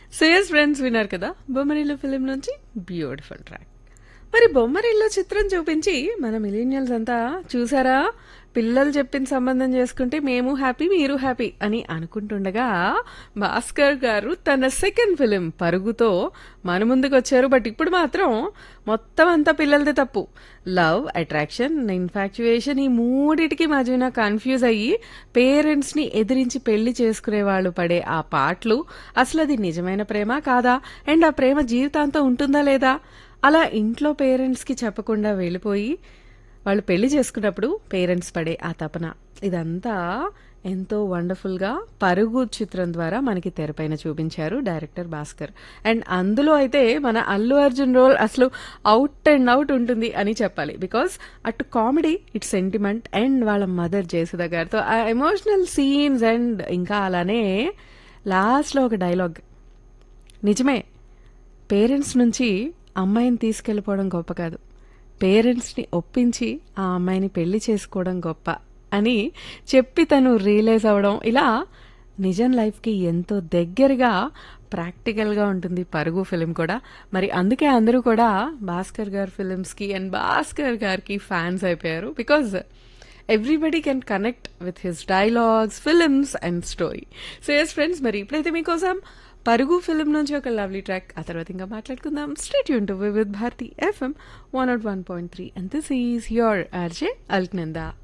So yes friends, విన్నారు కదా Bommarillu film నుంచి బ్యూటిఫుల్ ట్రాక్. మరి బొమ్మరిల్లు చిత్రం చూపించి మన మిలీనియల్స్ అంతా చూసారా, పిల్లలు చెప్పిన సంబంధం చేసుకుంటే మేము హ్యాపీ మీరు హ్యాపీ అని అనుకుంటుండగా భాస్కర్ గారు తన సెకండ్ ఫిలిం పరుగుతో మన ముందుకు వచ్చారు. బట్ ఇప్పుడు మాత్రం మొత్తం అంతా పిల్లలదే తప్పు. లవ్, అట్రాక్షన్, ఇన్ఫాక్చుయేషన్, ఈ మూడిటికి మధ్యన కన్ఫ్యూజ్ అయ్యి పేరెంట్స్ ని ఎదిరించి పెళ్లి చేసుకునే వాళ్ళు పడే ఆ పాటలు, అసలు అది నిజమైన ప్రేమ కాదా, అండ్ ఆ ప్రేమ జీవితాంతం ఉంటుందా లేదా, అలా ఇంట్లో పేరెంట్స్ కి చెప్పకుండా వెళ్ళిపోయి వాళ్ళు పెళ్లి చేసుకున్నప్పుడు పేరెంట్స్ పడే ఆ తపన, ఇదంతా ఎంతో వండర్ఫుల్ గా పరుగు చిత్రం ద్వారా మనకి తెరపైన చూపించారు డైరెక్టర్ భాస్కర్. అండ్ అందులో అయితే మన అల్లు అర్జున్ రోల్ అసలు అవుట్ అండ్ అవుట్ ఉంటుంది అని చెప్పాలి. బికాస్ అటు కామెడీ, ఇటు సెంటిమెంట్, అండ్ వాళ్ళ మదర్ జయసుధ గారితో ఆ ఎమోషనల్ సీన్స్, అండ్ ఇంకా అలానే లాస్ట్ లో ఒక డైలాగ్, నిజమే పేరెంట్స్ నుంచి అమ్మాయిని తీసుకెళ్ళిపోవడం గొప్ప కాదు, పేరెంట్స్ని ఒప్పించి ఆ అమ్మాయిని పెళ్లి చేసుకోవడం గొప్ప అని చెప్పి తను రియలైజ్ అవ్వడం, ఇలా నిజం లైఫ్కి ఎంతో దగ్గరగా ప్రాక్టికల్గా ఉంటుంది పరుగు ఫిలిం కూడా. మరి అందుకే అందరూ కూడా భాస్కర్ గారి ఫిలిమ్స్కి అండ్ భాస్కర్ గారికి ఫ్యాన్స్ అయిపోయారు. Because everybody can connect with his dialogues, films and story. So yes friends, మరి ఇప్పుడైతే మీకోసం పరుగు ఫిలిం నుంచి ఒక లవ్లీ ట్రాక్, ఆ తర్వాత ఇంకా మాట్లాడుకుందాం. Stay tune to Vividh Bharati FM 101.3 and this is your RJ Alaknanda.